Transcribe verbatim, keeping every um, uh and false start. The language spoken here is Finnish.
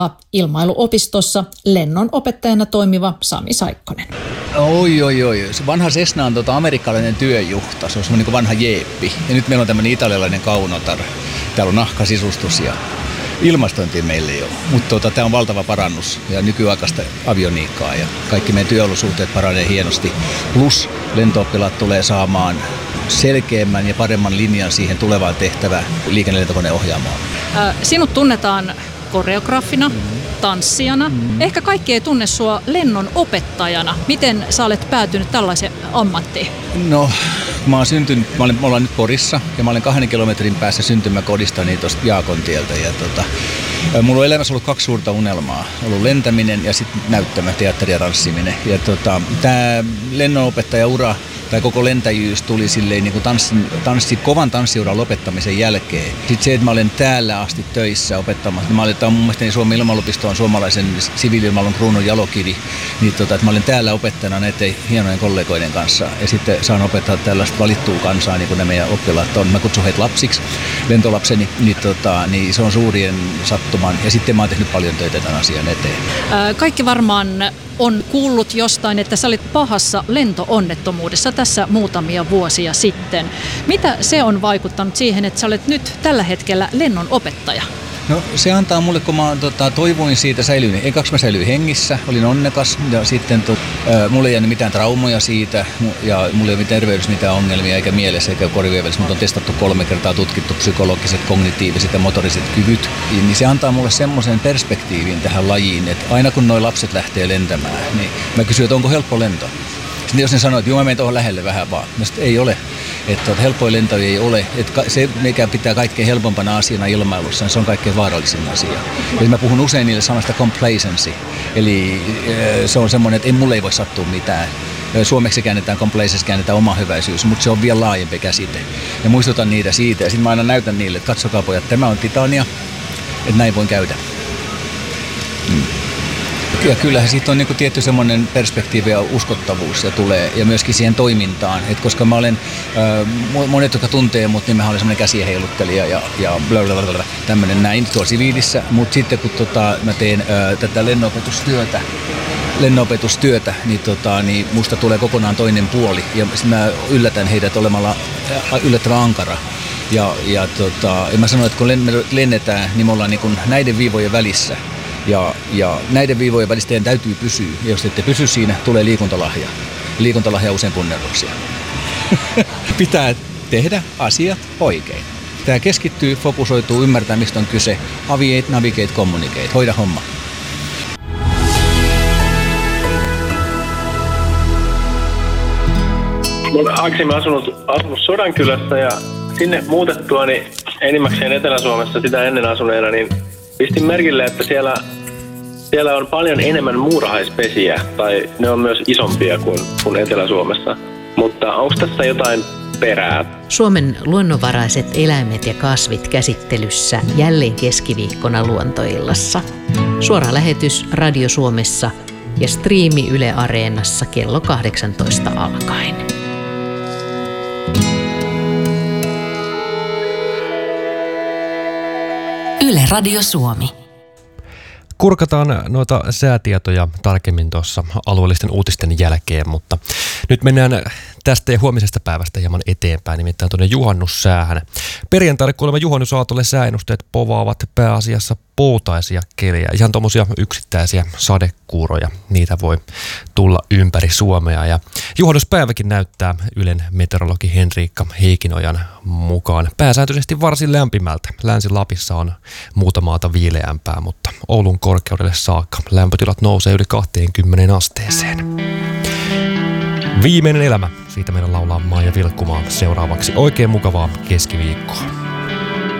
Ilmailuopistossa lennon opettajana toimiva Sami Saikkonen. Oi, oi, oi. Se vanha Cessna on tota amerikkalainen työjuhta. Se on semmoinen niin vanha jeeppi. Ja nyt meillä on tämmöinen italialainen kaunotar. Täällä on nahkasisustus ja ilmastointi meille jo. Mutta tota, tämä on valtava parannus ja nykyaikaista avioniikkaa. Ja kaikki meidän työolosuhteet paranee hienosti. Plus lento-oppilaat tulee saamaan selkeämmän ja paremman linjan siihen tulevaan tehtävään liikennelentokoneohjaamoon. Äh, sinut tunnetaan koreografina, mm. tanssijana. Mm. Ehkä kaikki ei tunne sua lennon opettajana. Miten sä olet päätynyt tällaiseen ammattiin? No, mä oon syntynyt, mä olen, me ollaan nyt Porissa ja mä olen kahden kilometrin päässä syntymäkodistani tuosta Jaakontieltä. Ja tota, mulla on elämässä ollut kaksi suurta unelmaa. Ollut lentäminen ja sitten näyttämö, teatteri ja tanssiminen. Ja tota, tää lennonopettajaura tai koko lentäjyys tuli silleen niin kuin tanssin, tanssi, kovan tanssiuran lopettamisen jälkeen. Sitten se, että mä olen täällä asti töissä opettamassa. Mä olen, tämä on mun mielestä niin Suomen ilmailuopisto on suomalaisen siviili-ilmailun kruunun jalokivi. Niin tota, että mä olen täällä opettajana näiden hienojen kollegoiden kanssa. Ja sitten saan opettaa tällaista valittua kansaa, niin kuin ne meidän oppilaat on. Mä kutsun heitä lapsiksi, lentolapseni. Niin, tota, niin se on suurien sattuman. Ja sitten mä oon tehnyt paljon töitä tämän asian eteen. Ää, kaikki varmaan on kuullut jostain, että sä olit pahassa lento-onnettomuudessa tässä muutamia vuosia sitten. Mitä se on vaikuttanut siihen, että sä olet nyt tällä hetkellä lennon opettaja? No se antaa mulle, kun mä tota, toivoin siitä säilyin. Ekaksi mä säilyin hengissä, olin onnekas ja sitten to, ä, mulla ei jäänyt mitään traumoja siitä ja mulla ei ole terveydessä mitään ongelmia eikä mielessä eikä korvien välissä. Mut on testattu kolme kertaa, tutkittu psykologiset, kognitiiviset ja motoriset kyvyt. Niin se antaa mulle semmoisen perspektiivin tähän lajiin, että aina kun noi lapset lähtee lentämään, niin mä kysyn, että onko helppo lento. Sitten jos ne sanoo, että joo mä menen tuohon lähelle vähän vaan. Mä sitten ei ole. Että helppoja lentoja ei ole. Että se, mikä pitää kaikkein helpompana asiana ilmailussa, niin se on kaikkein vaarallisin asia. Eli mä puhun usein niille sanasta complacency. Eli se on semmoinen, että ei, mulle ei voi sattua mitään. Suomeksi käännetään complacency, käännetään oma hyväisyys, mutta se on vielä laajempi käsite. Ja muistutan niitä siitä. Ja sitten mä aina näytän niille, että katsokaa pojat, tämä on Titania, että näin voin käydä. Hmm. Ja kyllähän siitä on niin kuin tietty semmoinen perspektiivi ja uskottavuus ja tulee ja myöskin siihen toimintaan, et koska mä olen äh, monet, jotka tuntee mut, niin mä olen semmoinen käsien heiluttelija ja, ja blablabla, tämmöinen näin tuolla siviilissä, mutta sitten kun tota, mä teen äh, tätä lennonopetustyötä, lennonopetustyötä, niin, tota, niin musta tulee kokonaan toinen puoli ja mä yllätän heidät olemalla yllättävän ankara. Ja, ja, tota, ja mä sanoin, että kun lennetään, niin me ollaan niin kuin näiden viivojen välissä. Ja, ja näiden viivojen välistä teidän täytyy pysyä. Ja jos ette pysy siinä, tulee liikuntalahja. Liikuntalahja usein punnerruksia. Pitää tehdä asiat oikein. Tämä keskittyy, fokusoituu, ymmärtää mistä on kyse. Aviate, navigate, communicate. Hoida homma. Mä olen aikaisemmin asunut, asunut Sodankylässä ja sinne muutettuani enimmäkseen Etelä-Suomessa sitä ennen asuneena, niin pistin merkille, että siellä, siellä on paljon enemmän muurahaispesiä, tai ne on myös isompia kuin, kuin Etelä-Suomessa. Mutta onko tässä jotain perää? Suomen luonnonvaraiset eläimet ja kasvit käsittelyssä jälleen keskiviikkona Luontoillassa. Suora lähetys Radio Suomessa ja striimi Yle Areenassa kello kahdeksantoista alkaen. Yle Radio Suomi. Kurkataan noita säätietoja tarkemmin tuossa alueellisten uutisten jälkeen, mutta nyt mennään tästä ja huomisesta päivästä hieman eteenpäin, nimittäin tuonne juhannussäähän. Perjantaille kuulemma juhannusaatolle sääennusteet povaavat pääasiassa poutaisia kelejä, ihan tuommoisia yksittäisiä sadekuuroja, niitä voi tulla ympäri Suomea. Ja juhannuspäiväkin näyttää Ylen meteorologi Henriikka Heikinojan mukaan pääsääntöisesti varsin lämpimältä. Länsi-Lapissa on muuta maata viileämpää, mutta Oulun korkeudelle saakka lämpötilat nousee yli kaksikymmentä asteeseen. Viimeinen elämä. Siitä meidän laulaa Maija Vilkkumaa seuraavaksi. Oikein mukavaa keskiviikkoa.